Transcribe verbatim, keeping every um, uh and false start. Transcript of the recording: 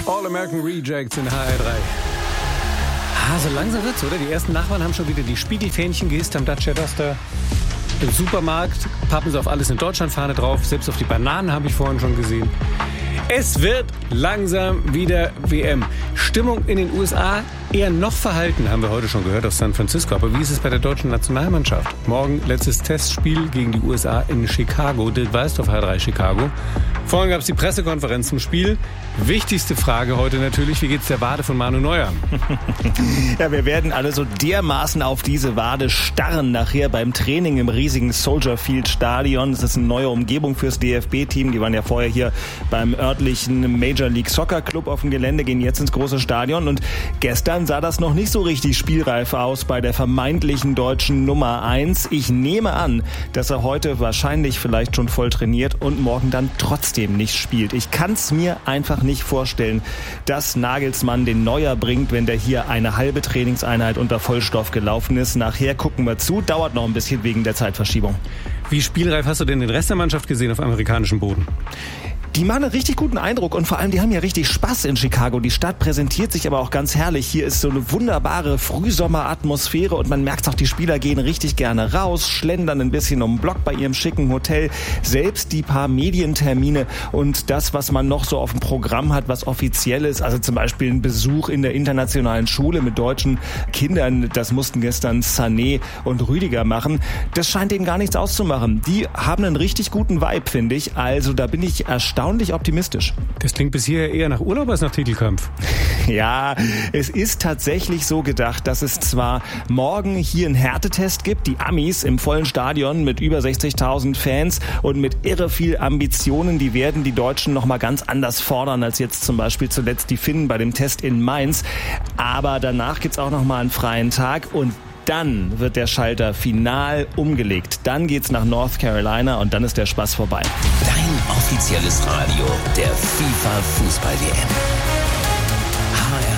All-American Rejects in H R drei. Ah, so langsam wird's, oder? Die ersten Nachbarn haben schon wieder die Spiegelfähnchen gehisst am Dacia Duster. Im Supermarkt pappen sie auf alles in Deutschland-Fahne drauf. Selbst auf die Bananen habe ich vorhin schon gesehen. Es wird langsam wieder W M. Stimmung in den U S A eher noch verhalten, haben wir heute schon gehört aus San Francisco. Aber wie ist es bei der deutschen Nationalmannschaft? Morgen letztes Testspiel gegen die U S A in Chicago. Dirk Weißt auf H drei Chicago. Vorhin gab es die Pressekonferenz zum Spiel. Wichtigste Frage heute natürlich, wie geht's der Wade von Manu Neuer? Ja, wir werden alle so dermaßen auf diese Wade starren nachher beim Training im riesigen Soldier Field Stadion. Das ist eine neue Umgebung fürs D F B-Team. Die waren ja vorher hier beim örtlichen Major League Soccer Club auf dem Gelände, gehen jetzt ins große Stadion. Und gestern sah das noch nicht so richtig spielreif aus bei der vermeintlichen deutschen Nummer eins. Ich nehme an, dass er heute wahrscheinlich vielleicht schon voll trainiert und morgen dann trotzdem nicht spielt. Ich kann es mir einfach nicht vorstellen, dass Nagelsmann den Neuer bringt, wenn der hier eine halbe Trainingseinheit unter Vollstoff gelaufen ist. Nachher gucken wir zu. Dauert noch ein bisschen wegen der Zeitverschiebung. Wie spielreif hast du denn den Rest der Mannschaft gesehen auf amerikanischem Boden? Die machen einen richtig guten Eindruck und vor allem, die haben ja richtig Spaß in Chicago. Die Stadt präsentiert sich aber auch ganz herrlich. Hier ist so eine wunderbare Frühsommeratmosphäre und man merkt auch, die Spieler gehen richtig gerne raus, schlendern ein bisschen um den Block bei ihrem schicken Hotel. Selbst die paar Medientermine und das, was man noch so auf dem Programm hat, was offiziell ist, also zum Beispiel ein Besuch in der internationalen Schule mit deutschen Kindern, das mussten gestern Sané und Rüdiger machen. Das scheint denen gar nichts auszumachen. Die haben einen richtig guten Vibe, finde ich. Also da bin ich erstaunt. Erstaunlich optimistisch. Das klingt bis hierher eher nach Urlaub als nach Titelkampf. Ja, es ist tatsächlich so gedacht, dass es zwar morgen hier einen Härtetest gibt, die Amis im vollen Stadion mit über sechzigtausend Fans und mit irre viel Ambitionen, die werden die Deutschen noch mal ganz anders fordern als jetzt zum Beispiel zuletzt die Finnen bei dem Test in Mainz. Aber danach gibt's auch noch mal einen freien Tag und dann wird der Schalter final umgelegt. Dann geht's nach North Carolina und dann ist der Spaß vorbei. Dein offizielles Radio der FIFA Fußball-W M. H R